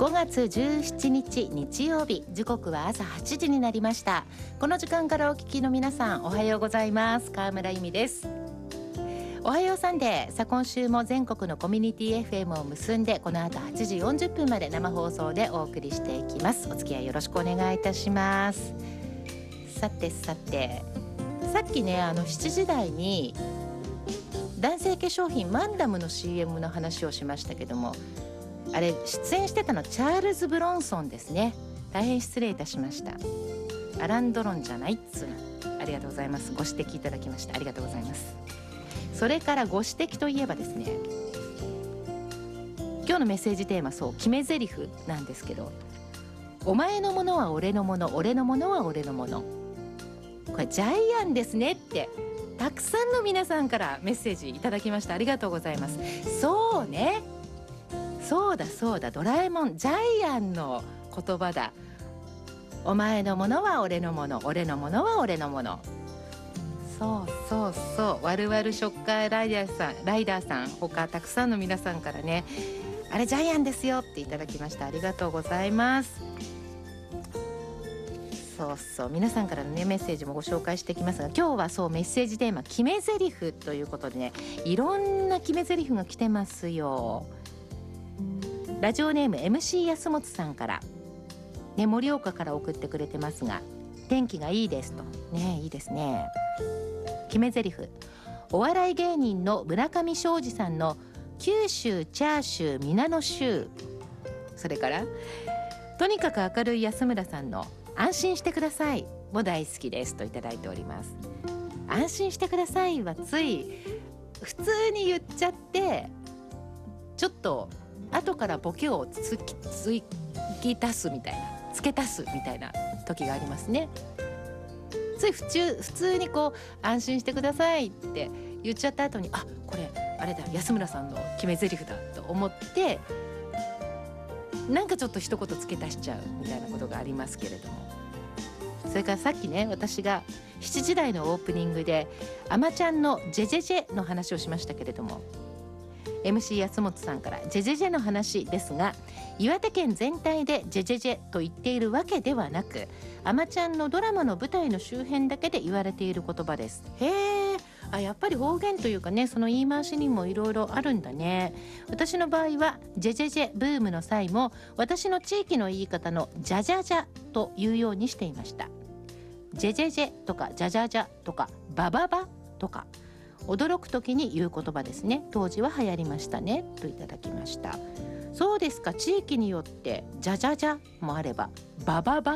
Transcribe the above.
5月17日日曜日、時刻は朝8時になりました。この時間からお聞きの皆さん、おはようございます。川村由美です。おはようサンデー。さあ、今週も全国のコミュニティ FM を結んで、この後8時40分まで生放送でお送りしていきます。お付き合いよろしくお願いいたします。さてさっきね、7時台に男性化粧品マンダムの CM の話をしましたけども、あれ出演してたのチャールズ・ブロンソンですね。大変失礼いたしました。アラン・ドロンじゃないっつうの。ありがとうございます。ご指摘いただきましてありがとうございます。それからご指摘といえばですね、今日のメッセージテーマ、そう決め台詞なんですけど、お前のものは俺のもの、俺のものは俺のもの、これジャイアンですねってたくさんの皆さんからメッセージいただきました。ありがとうございます。そうね、そうだ、ドラえもんジャイアンの言葉だ。お前のものは俺のもの、俺のものは俺のもの。そうワルワルショッカーライダーさん他たくさんの皆さんからね、あれジャイアンですよっていただきました。ありがとうございます。そう皆さんからのねメッセージもご紹介していきますが、今日はそうメッセージテーマ決め台詞ということでね、いろんな決め台詞が来てますよ。ラジオネーム MC 安本さんからね、盛岡から送ってくれてますが、天気がいいですとね。いいですね。決め台詞、お笑い芸人の村上ショージさんの九州チャーシュー皆の州、それからとにかく明るい安村さんの安心してくださいも大好きですといただいております。安心してくださいはつい普通に言っちゃって、ちょっと後からボケを付け足すみたいな時がありますね。つい普通にこう安心してくださいって言っちゃった後に、あ、これあれだ、安村さんの決め台詞だと思ってなんかちょっと一言付け足しちゃうみたいなことがありますけれども、それからさっきね、私が7時台のオープニングであまちゃんのジェジェジェの話をしましたけれども、 MC 安本さんからジェジェジェの話ですが、岩手県全体でジェジェジェと言っているわけではなく、あまちゃんのドラマの舞台の周辺だけで言われている言葉です。へー、やっぱり方言というかね、その言い回しにもいろいろあるんだね。私の場合はジェジェジェブームの際も、私の地域の言い方のジャジャジャというようにしていました。ジェジェジェとかジャジャジャとかバババとか、驚く時に言う言葉ですね。当時は流行りましたねといただきました。そうですか、地域によってジャジャジャもあればバババ